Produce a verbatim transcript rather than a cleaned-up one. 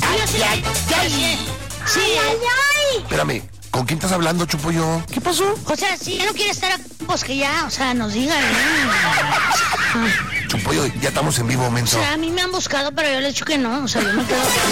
yo sí. ya, ya. Sí, sí. ¡Ay, ay, ay! Espérame, ¿con quién estás hablando, Chupollo? ¿Qué pasó? O sea, si ya no quiere estar, pues que ya, o sea, nos diga, ¿no? Chupollo, ya estamos en vivo, O menso. sea, a mí me han buscado, pero yo le he dicho que no, o sea, yo me quedo...